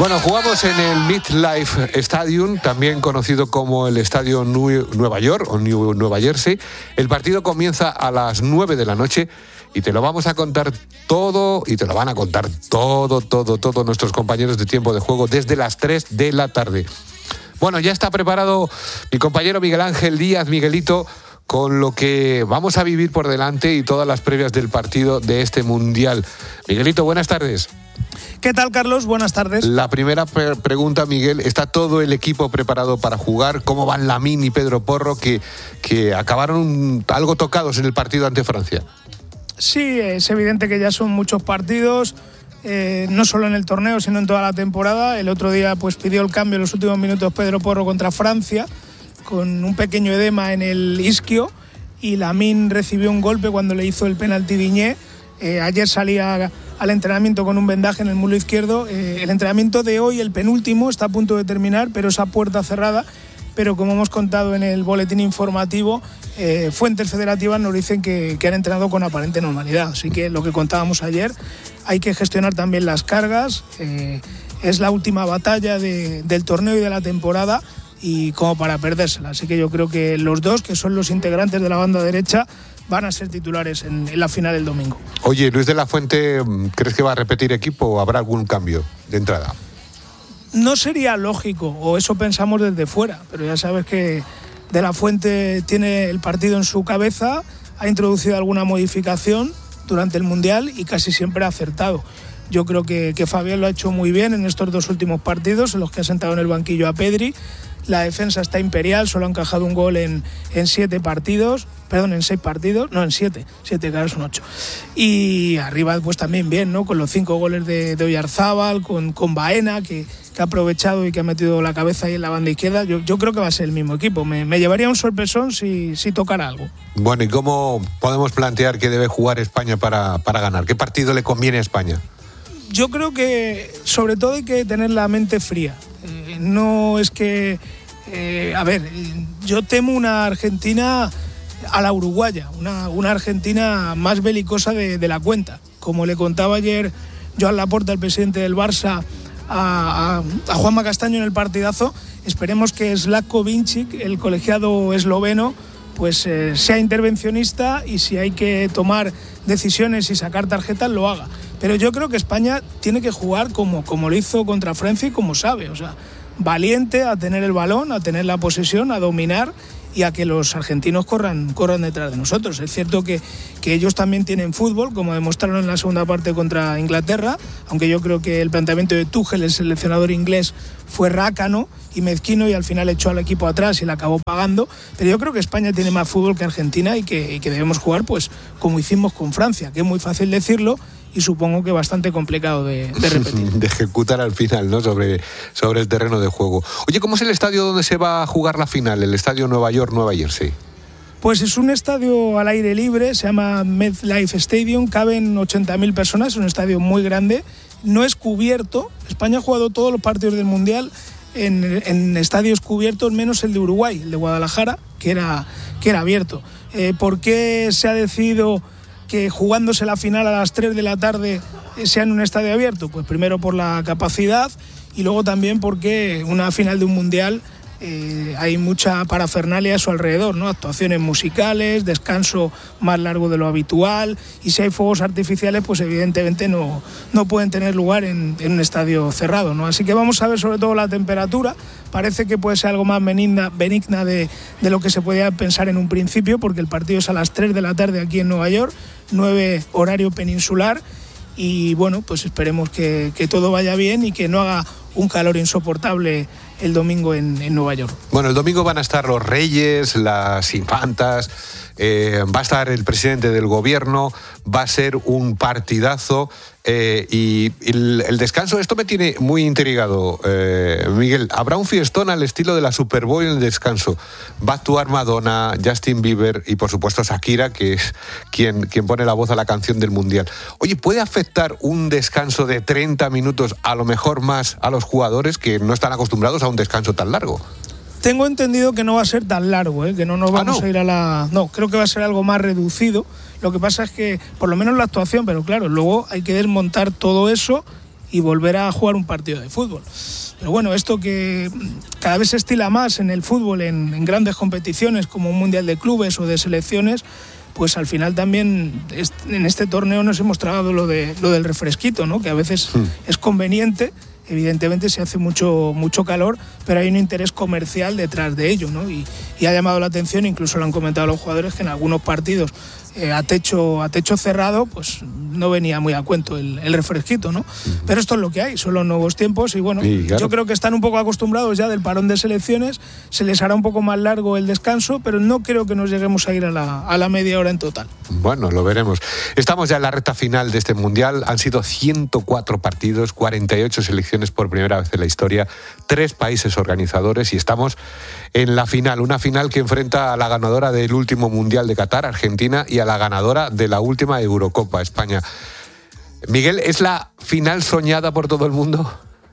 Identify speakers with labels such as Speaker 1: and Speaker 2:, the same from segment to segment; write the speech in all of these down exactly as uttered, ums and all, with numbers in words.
Speaker 1: Bueno, jugamos en el MetLife Stadium, también conocido como el Estadio Nueva York o New Nueva Jersey. El partido comienza a las nueve de la noche y te lo vamos a contar todo, y te lo van a contar todo, todo, todos nuestros compañeros de Tiempo de Juego desde las tres de la tarde. Bueno, ya está preparado mi compañero Miguel Ángel Díaz, Miguelito, con lo que vamos a vivir por delante y todas las previas del partido de este Mundial. Miguelito, buenas tardes.
Speaker 2: ¿Qué tal, Carlos? Buenas tardes.
Speaker 1: La primera pre- pregunta, Miguel, ¿está todo el equipo preparado para jugar? ¿Cómo van Lamine y Pedro Porro, que, que acabaron algo tocados en el partido ante Francia?
Speaker 2: Sí, es evidente que ya son muchos partidos, eh, no solo en el torneo, sino en toda la temporada. El otro día pues pidió el cambio en los últimos minutos Pedro Porro contra Francia, con un pequeño edema en el isquio, y Lamine recibió un golpe cuando le hizo el penalti Diñé. Eh, ayer salía al entrenamiento con un vendaje en el muslo izquierdo. Eh, el entrenamiento de hoy, el penúltimo, está a punto de terminar, pero esa puerta cerrada. Pero como hemos contado en el boletín informativo, eh, fuentes federativas nos dicen que, que han entrenado con aparente normalidad. Así que lo que contábamos ayer, hay que gestionar también las cargas. Eh, es la última batalla de, del torneo y de la temporada, y como para perdérsela. Así que yo creo que los dos, que son los integrantes de la banda derecha, van a ser titulares en, en la final del domingo.
Speaker 1: Oye, Luis de la Fuente, ¿crees que va a repetir equipo o habrá algún cambio de entrada?
Speaker 2: No sería lógico, o eso pensamos desde fuera, pero ya sabes que de la Fuente tiene el partido en su cabeza, ha introducido alguna modificación durante el Mundial y casi siempre ha acertado. Yo creo que, que Fabián lo ha hecho muy bien en estos dos últimos partidos, en los que ha sentado en el banquillo a Pedri. La defensa está imperial, solo ha encajado un gol en, en siete partidos, perdón, en seis partidos, no, en siete, siete, claro, son ocho. Y arriba pues también bien, ¿no? Con los cinco goles de, de Oyarzábal, con, con Baena, que, que ha aprovechado y que ha metido la cabeza ahí en la banda izquierda. Yo, yo creo que va a ser el mismo equipo. Me, me llevaría un sorpresón si, si tocara algo.
Speaker 1: Bueno, ¿y cómo podemos plantear que debe jugar España para, para ganar? ¿Qué partido le conviene a España?
Speaker 2: Yo creo que sobre todo hay que tener la mente fría. Eh, no es que, eh, a ver, yo temo una Argentina a la uruguaya, una, una Argentina más belicosa de, de la cuenta. Como le contaba ayer Joan Laporta, el presidente del Barça, a, a, a Juanma Castaño en el partidazo, esperemos que Zlatko Vincic, el colegiado esloveno, pues eh, sea intervencionista, y si hay que tomar decisiones y sacar tarjetas, lo haga. Pero yo creo que España tiene que jugar como, como lo hizo contra Francia y como sabe, o sea, valiente a tener el balón, a tener la posesión, a dominar y a que los argentinos corran, corran detrás de nosotros. Es cierto que, que ellos también tienen fútbol, como demostraron en la segunda parte contra Inglaterra, aunque yo creo que el planteamiento de Tuchel, el seleccionador inglés, fue rácano y mezquino y al final echó al equipo atrás y le acabó pagando. Pero yo creo que España tiene más fútbol que Argentina y que, y que debemos jugar pues como hicimos con Francia, que es muy fácil decirlo y supongo que bastante complicado de, de repetir.
Speaker 1: De ejecutar al final, ¿no? Sobre, sobre el terreno de juego. Oye, ¿cómo es el estadio donde se va a jugar la final? El estadio Nueva York, Nueva Jersey.
Speaker 2: Pues es un estadio al aire libre, se llama MetLife Stadium, caben ochenta mil personas, es un estadio muy grande, no es cubierto. España ha jugado todos los partidos del Mundial en, en estadios cubiertos, menos el de Uruguay, el de Guadalajara, que era, que era abierto. Eh, ¿Por qué se ha decidido que jugándose la final a las tres de la tarde sea en un estadio abierto? Pues primero por la capacidad y luego también porque una final de un Mundial eh, hay mucha parafernalia a su alrededor, ¿no? Actuaciones musicales, descanso más largo de lo habitual, y si hay fuegos artificiales pues evidentemente no, no pueden tener lugar en, en un estadio cerrado, ¿no? Así que vamos a ver sobre todo la temperatura. Parece que puede ser algo más benigna, benigna de, de lo que se podía pensar en un principio, porque el partido es a las tres de la tarde aquí en Nueva York, nueve horario peninsular, y bueno, pues esperemos que, que todo vaya bien y que no haga un calor insoportable el domingo en, en Nueva York.
Speaker 1: Bueno, el domingo van a estar los reyes, las infantas, eh, va a estar el presidente del gobierno, va a ser un partidazo. Eh, y el, el descanso, esto me tiene muy intrigado, eh, Miguel. Habrá un fiestón al estilo de la Super Bowl en el descanso. Va a actuar Madonna, Justin Bieber y por supuesto Shakira, que es quien, quien pone la voz a la canción del Mundial. Oye, ¿puede afectar un descanso de treinta minutos a lo mejor más a los jugadores que no están acostumbrados a un descanso tan largo?
Speaker 2: Tengo entendido que no va a ser tan largo, ¿eh? Que no nos vamos ah, no. a ir a la... No, creo que va a ser algo más reducido. Lo que pasa es que, por lo menos la actuación, pero claro, luego hay que desmontar todo eso y volver a jugar un partido de fútbol. Pero bueno, esto que cada vez se estila más en el fútbol, en, en grandes competiciones como un mundial de clubes o de selecciones, pues al final también en este torneo nos hemos tragado lo, de, lo del refresquito, ¿no? Que a veces sí. es conveniente. Evidentemente se hace mucho, mucho calor, pero hay un interés comercial detrás de ello, ¿no? Y, y ha llamado la atención, incluso lo han comentado los jugadores, que en algunos partidos eh, a, techo, a techo cerrado pues no venía muy a cuento el, el refresquito, ¿no? Uh-huh. Pero esto es lo que hay, son los nuevos tiempos y bueno, y claro, yo creo que están un poco acostumbrados ya del parón de selecciones, se les hará un poco más largo el descanso, pero no creo que nos lleguemos a ir a la, a la media hora en total.
Speaker 1: Bueno, lo veremos. Estamos ya en la recta final de este Mundial, han sido ciento cuatro partidos, cuarenta y ocho selecciones por primera vez en la historia, tres países organizadores y estamos en la final, una final que enfrenta a la ganadora del último Mundial de Qatar, Argentina, y a la ganadora de la última Eurocopa, España. Miguel, ¿es la final soñada por todo el mundo?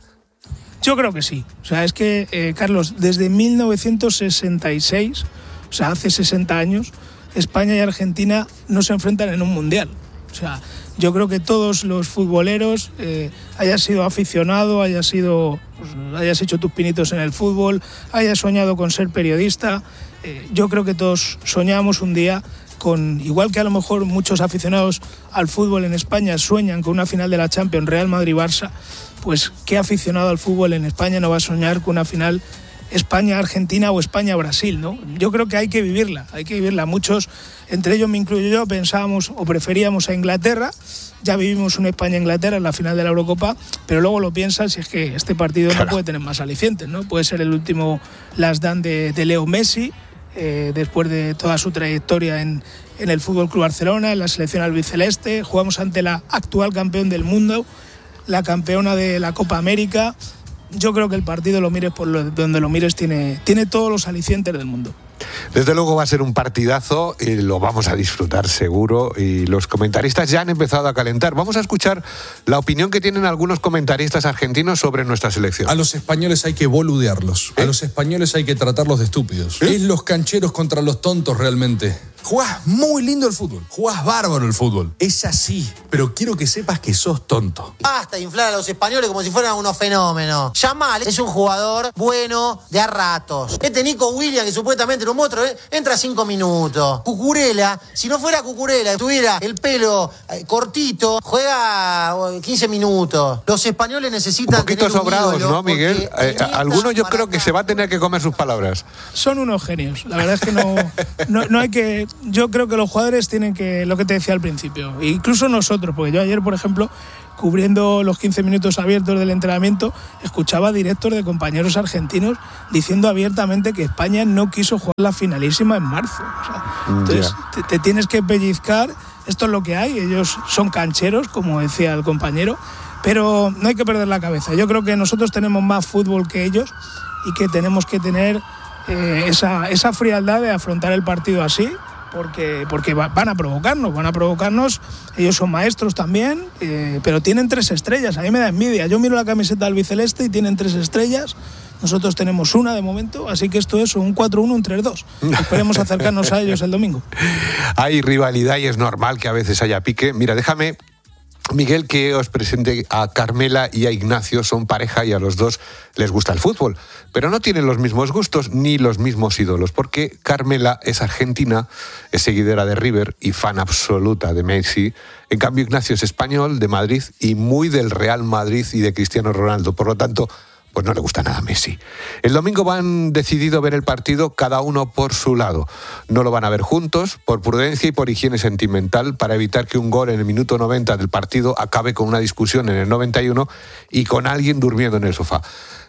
Speaker 2: Yo creo que sí. O sea, es que, eh, Carlos, desde mil novecientos sesenta y seis, o sea, hace sesenta años, España y Argentina no se enfrentan en un Mundial. O sea, yo creo que todos los futboleros, eh, hayas sido aficionado, hayas sido, pues, hayas hecho tus pinitos en el fútbol, hayas soñado con ser periodista, eh, yo creo que todos soñamos un día con, igual que a lo mejor muchos aficionados al fútbol en España sueñan con una final de la Champions Real Madrid-Barça, pues qué aficionado al fútbol en España no va a soñar con una final España-Argentina o España-Brasil, ¿no? Yo creo que hay que vivirla, hay que vivirla. Muchos, entre ellos me incluyo yo, pensábamos o preferíamos a Inglaterra. Ya vivimos una España-Inglaterra en la final de la Eurocopa, pero luego lo piensas y es que este partido claro. no puede tener más alicientes, ¿no? Puede ser el último last dance de, de Leo Messi, eh, después de toda su trayectoria en, en el F C Barcelona, en la selección albiceleste. Jugamos ante la actual campeón del mundo, la campeona de la Copa América. Yo creo que el partido, lo mires por lo, donde lo mires, tiene, tiene todos los alicientes del mundo.
Speaker 1: Desde luego va a ser un partidazo y lo vamos a disfrutar seguro, y los comentaristas ya han empezado a calentar. Vamos a escuchar la opinión que tienen algunos comentaristas argentinos sobre nuestra selección.
Speaker 3: A los españoles hay que boludearlos, ¿Eh? a los españoles hay que tratarlos de estúpidos. ¿Eh? Es los cancheros contra los tontos realmente. Jugás muy lindo el fútbol, jugás bárbaro el fútbol, es así, pero quiero que sepas que sos tonto.
Speaker 4: Basta de inflar a los españoles como si fueran unos fenómenos. Yamal es un jugador bueno de a ratos. Este Nico Williams, que supuestamente era un monstruo, ¿eh? entra cinco minutos. Cucurella, si no fuera Cucurella, tuviera el pelo eh, cortito, juega quince minutos. Los españoles necesitan
Speaker 1: un poquito
Speaker 4: tener
Speaker 1: sobrados,
Speaker 4: un ídolo,
Speaker 1: ¿no, Miguel? Eh, algunos yo creo que se va a tener que comer sus palabras.
Speaker 2: Son unos genios. La verdad es que no, no, no hay que... Yo creo que los jugadores tienen que, lo que te decía al principio, incluso nosotros, porque yo ayer, por ejemplo, cubriendo los quince minutos abiertos del entrenamiento, escuchaba directos de compañeros argentinos diciendo abiertamente que España no quiso jugar la finalísima en marzo. O sea, entonces, yeah. te, te tienes que pellizcar, esto es lo que hay, ellos son cancheros, como decía el compañero, pero no hay que perder la cabeza. Yo creo que nosotros tenemos más fútbol que ellos y que tenemos que tener eh, esa, esa frialdad de afrontar el partido así. Porque, porque van a provocarnos, van a provocarnos, ellos son maestros también, eh, pero tienen tres estrellas, a mí me da envidia. Yo miro la camiseta albiceleste y tienen tres estrellas, nosotros tenemos una de momento, así que esto es un cuatro uno, un tres dos. Esperemos acercarnos a ellos el domingo.
Speaker 1: Hay rivalidad y es normal que a veces haya pique. Mira, déjame, Miguel, que os presente a Carmela y a Ignacio. Son pareja y a los dos les gusta el fútbol, pero no tienen los mismos gustos ni los mismos ídolos, porque Carmela es argentina, es seguidora de River y fan absoluta de Messi. En cambio, Ignacio es español, de Madrid, y muy del Real Madrid y de Cristiano Ronaldo. Por lo tanto, pues no le gusta nada a Messi. El domingo van decidido ver el partido cada uno por su lado. No lo van a ver juntos, por prudencia y por higiene sentimental, para evitar que un gol en el minuto noventa del partido acabe con una discusión en el noventa y uno y con alguien durmiendo en el sofá.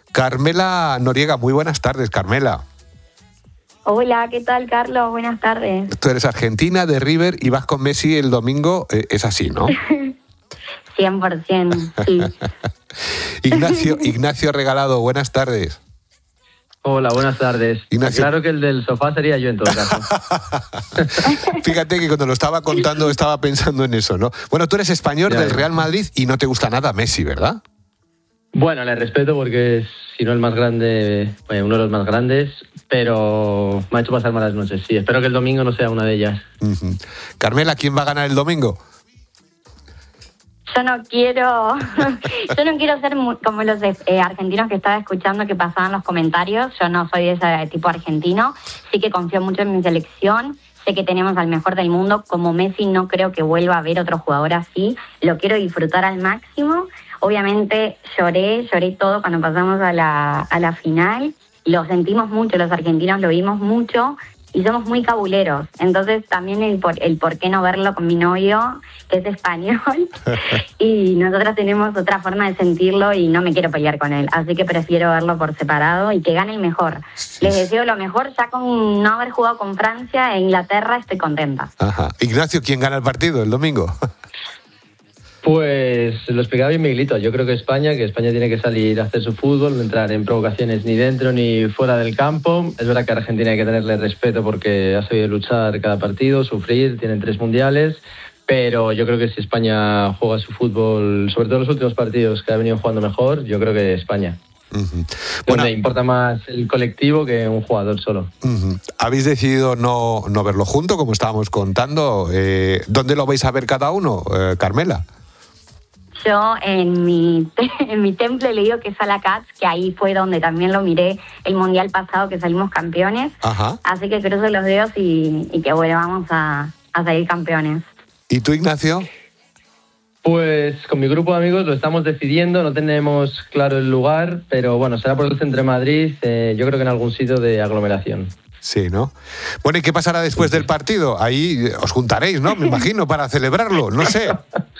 Speaker 1: Carmela Noriega, muy buenas tardes, Carmela.
Speaker 5: Hola, ¿qué tal, Carlos? Buenas tardes.
Speaker 1: Tú eres argentina, de River, y vas con Messi el domingo, eh, es así, ¿no?
Speaker 5: cien por ciento, sí.
Speaker 1: Ignacio, Ignacio Regalado, buenas tardes.
Speaker 6: Hola, buenas tardes.
Speaker 1: Ignacio.
Speaker 6: Claro que el del sofá sería yo en todo caso.
Speaker 1: Fíjate que cuando lo estaba contando estaba pensando en eso, ¿no? Bueno, tú eres español ya, del Real Madrid y no te gusta nada Messi, ¿verdad?
Speaker 6: Bueno, le respeto porque es, si no el más grande, bueno, uno de los más grandes, pero me ha hecho pasar malas noches, sí. Espero que el domingo no sea una de ellas.
Speaker 1: Uh-huh. Carmela, ¿quién va a ganar el domingo?
Speaker 5: Yo no quiero, yo no quiero ser muy, como los eh, argentinos que estaba escuchando que pasaban los comentarios. Yo no soy de ese tipo argentino. Sí que confío mucho en mi selección. Sé que tenemos al mejor del mundo. Como Messi no creo que vuelva a haber otro jugador así. Lo quiero disfrutar al máximo. Obviamente lloré, lloré todo cuando pasamos a la, a la final. Lo sentimos mucho, los argentinos lo vimos mucho. Y somos muy cabuleros, entonces también el por, el por qué no verlo con mi novio, que es español, y nosotros tenemos otra forma de sentirlo y no me quiero pelear con él, así que prefiero verlo por separado y que gane el mejor. Sí. Les deseo lo mejor, ya con no haber jugado con Francia e Inglaterra estoy contenta.
Speaker 1: Ajá. Ignacio, ¿quién gana el partido el domingo?
Speaker 6: Pues lo explicaba bien Miguelito. Yo creo que España, que España tiene que salir a hacer su fútbol, no entrar en provocaciones ni dentro ni fuera del campo. Es verdad que a Argentina hay que tenerle respeto porque ha sabido luchar cada partido, sufrir, tienen tres mundiales, pero yo creo que si España juega su fútbol, sobre todo en los últimos partidos que ha venido jugando mejor, yo creo que España. Uh-huh. Bueno, me importa más el colectivo que un jugador solo.
Speaker 1: Uh-huh. Habéis decidido no, no verlo junto, como estábamos contando. Eh, ¿Dónde lo vais a ver cada uno, eh, Carmela?
Speaker 5: Yo en mi, en mi temple le digo que es a la Cats, que ahí fue donde también lo miré el mundial pasado que salimos campeones.
Speaker 1: Ajá.
Speaker 5: Así que cruzo los dedos y, y que bueno, vamos a, a salir campeones.
Speaker 1: ¿Y tú, Ignacio?
Speaker 6: Pues con mi grupo de amigos lo estamos decidiendo, no tenemos claro el lugar, pero bueno, será por el centro de Madrid, eh, yo creo que en algún sitio de aglomeración.
Speaker 1: Sí, ¿no? Bueno, ¿y qué pasará después del partido? Ahí os juntaréis, ¿no? Me imagino, para celebrarlo, no sé.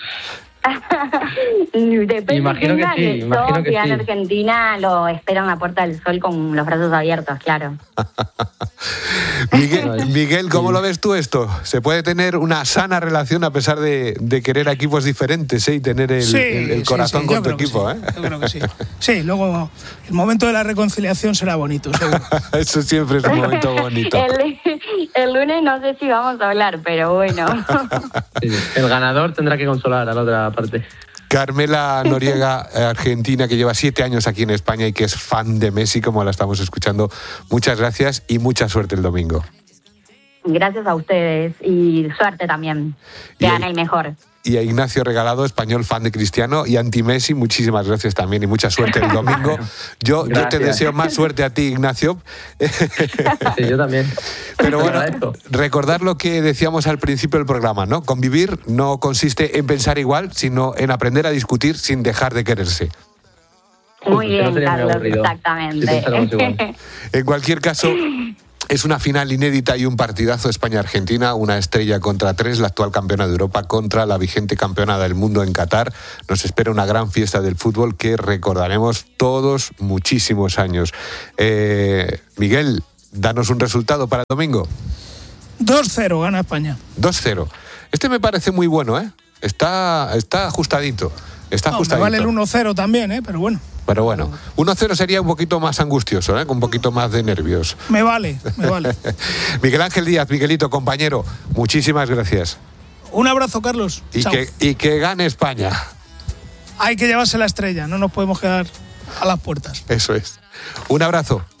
Speaker 5: Depende.
Speaker 6: Imagino que sí, imagino que
Speaker 5: si
Speaker 6: sí.
Speaker 5: En Argentina lo espero en la Puerta del Sol con los brazos abiertos, claro.
Speaker 1: Miguel, Miguel, ¿cómo lo ves tú esto? ¿Se puede tener una sana relación a pesar de, de querer a equipos diferentes, ¿eh? Y tener el,
Speaker 2: sí,
Speaker 1: el, el corazón
Speaker 2: sí, sí.
Speaker 1: con tu equipo,
Speaker 2: sí.
Speaker 1: ¿eh?
Speaker 2: Yo creo que sí. Sí, luego el momento de la reconciliación será bonito, seguro.
Speaker 1: Eso siempre es un momento bonito.
Speaker 5: el, el lunes no sé si vamos a hablar, pero bueno.
Speaker 6: Sí, el ganador tendrá que consolar a la otra parte.
Speaker 1: Carmela Noriega, argentina, que lleva siete años aquí en España y que es fan de Messi, como la estamos escuchando. Muchas gracias y mucha suerte el domingo.
Speaker 5: Gracias a ustedes y suerte también. Que gane el mejor.
Speaker 1: Y a Ignacio Regalado, español, fan de Cristiano y anti-Messi, muchísimas gracias también y mucha suerte el domingo. Yo, yo te deseo más suerte a ti, Ignacio.
Speaker 6: Sí, yo también.
Speaker 1: Pero bueno, recordar lo que decíamos al principio del programa, ¿no? Convivir no consiste en pensar igual, sino en aprender a discutir sin dejar de quererse.
Speaker 5: Muy bien, Carlos, exactamente.
Speaker 6: Sí,
Speaker 1: en cualquier caso, es una final inédita y un partidazo España-Argentina, una estrella contra tres, la actual campeona de Europa contra la vigente campeona del mundo en Qatar. Nos espera una gran fiesta del fútbol que recordaremos todos muchísimos años. Eh, Miguel, danos un resultado para el domingo.
Speaker 2: dos cero gana España.
Speaker 1: dos cero. Este me parece muy bueno, ¿eh? Está, está ajustadito. Está
Speaker 2: no,
Speaker 1: ajustadito.
Speaker 2: Me vale el uno cero también, ¿eh? Pero bueno.
Speaker 1: Pero bueno, uno cero sería un poquito más angustioso, ¿eh? Con un poquito más de nervios.
Speaker 2: Me vale, me vale.
Speaker 1: Miguel Ángel Díaz, Miguelito, compañero, muchísimas gracias.
Speaker 2: Un abrazo, Carlos.
Speaker 1: Y que, y que gane España.
Speaker 2: Hay que llevarse la estrella, no nos podemos quedar a las puertas.
Speaker 1: Eso es. Un abrazo.